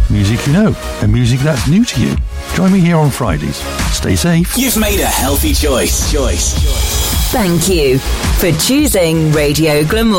music you know, and music that's new to you. Join me here on Fridays. Stay safe. You've made a healthy choice. Thank you for choosing Radio Glamour.